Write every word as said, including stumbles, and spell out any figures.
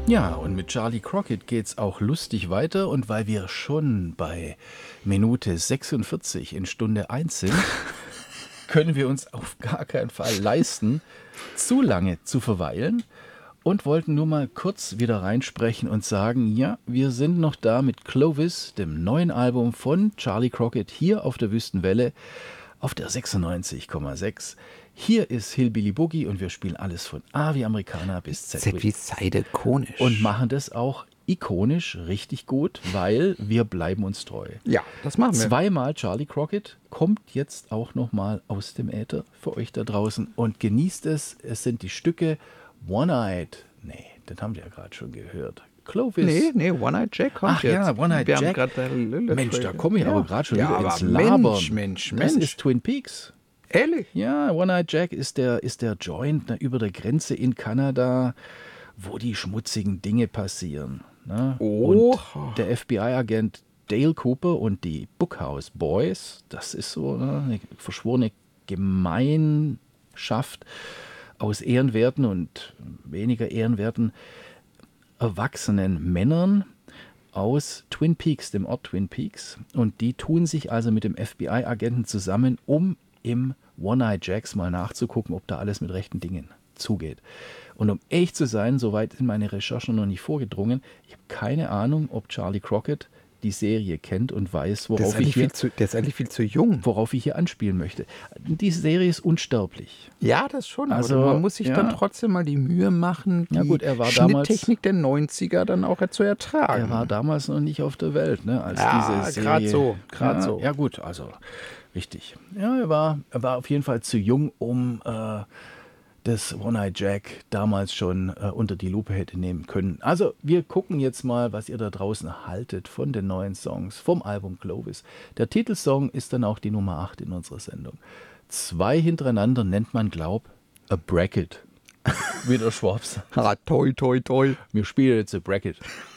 Ja, und mit Charlie Crockett geht's auch lustig weiter. Und weil wir schon bei Minute sechsundvierzig in Stunde eins sind, können wir uns auf gar keinen Fall leisten, zu lange zu verweilen. Und wollten nur mal kurz wieder reinsprechen und sagen, ja, wir sind noch da mit Clovis, dem neuen Album von Charlie Crockett, hier auf der Wüstenwelle, auf der sechsundneunzig Komma sechs. Hier ist Hillbilly Boogie und wir spielen alles von A wie Amerikaner bis Z, Z wie Seide, ikonisch. und machen das auch ikonisch richtig gut, weil wir bleiben uns treu. Ja, das machen wir. Zweimal Charlie Crockett kommt jetzt auch nochmal aus dem Äther für euch da draußen und genießt es. Es sind die Stücke One-Eyed, nee, den haben wir ja gerade schon gehört. Clovis. Nee, nee, One-Eyed Jack kommt Ach jetzt. ja, One-Eyed wir Jack. Haben grad Mensch, da komme ich ja. aber gerade schon ja, wieder ins aber Labern. Mensch, Mensch, Das Mensch. ist Twin Peaks. Ehrlich? Ja, One-Eyed Jack ist der, ist der Joint ne, über der Grenze in Kanada, wo die schmutzigen Dinge passieren. Ne? Oh. Und der F B I-Agent Dale Cooper und die Bookhouse Boys, das ist so ne, eine verschworene Gemeinschaft aus ehrenwerten und weniger ehrenwerten erwachsenen Männern aus Twin Peaks, dem Ort Twin Peaks. Und die tun sich also mit dem F B I-Agenten zusammen, um im One-Eyed Jacks mal nachzugucken, ob da alles mit rechten Dingen zugeht. Und um ehrlich zu sein, soweit sind meine Recherchen noch nicht vorgedrungen, ich habe keine Ahnung, ob Charlie Crockett die Serie kennt und weiß, Der ist, worauf ich eigentlich hier, viel zu, der ist eigentlich viel zu jung. worauf ich hier anspielen möchte. Die Serie ist unsterblich. Ja, das schon. Also, aber man muss sich ja. dann trotzdem mal die Mühe machen, die Ja gut, er war damals- Schnitttechnik der neunziger dann auch zu ertragen. Er war damals noch nicht auf der Welt, ne, als Ja, diese grad Serie. so, grad ja, so. Ja gut, also richtig. Ja, er war, er war auf jeden Fall zu jung, um äh, das One-Eyed Jack damals schon äh, unter die Lupe hätte nehmen können. Also wir gucken jetzt mal, was ihr da draußen haltet von den neuen Songs vom Album Clovis. Der Titelsong ist dann auch die Nummer acht in unserer Sendung. Zwei hintereinander nennt man, glaub, a Bracket. Wie der Schwabs. Ah, toi, toi, toi. Wir spielen jetzt a Bracket.